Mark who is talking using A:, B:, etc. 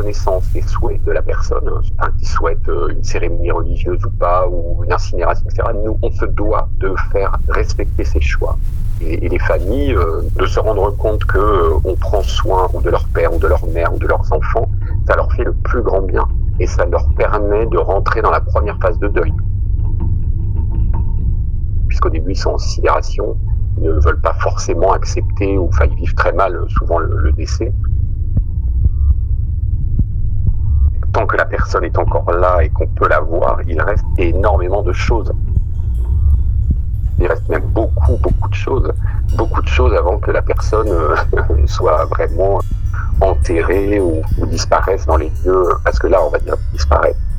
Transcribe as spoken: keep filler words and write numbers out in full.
A: connaissance des souhaits de la personne, hein, qui souhaite une cérémonie religieuse ou pas, ou une incinération, et cetera, nous, on se doit de faire respecter ces choix. Et, et les familles, euh, de se rendre compte que euh, on prend soin ou de leur père, ou de leur mère, ou de leurs enfants, ça leur fait le plus grand bien. Et ça leur permet de rentrer dans la première phase de deuil. Puisqu'au début, ils sont en sidération, ils ne veulent pas forcément accepter, ou enfin, ils vivent très mal, souvent, le, le décès. Tant que la personne est encore là et qu'on peut la voir, il reste énormément de choses. Il reste même beaucoup, beaucoup de choses. Beaucoup de choses avant que la personne euh, soit vraiment enterrée ou, ou disparaisse dans les lieux. Parce que là, on va dire disparaître.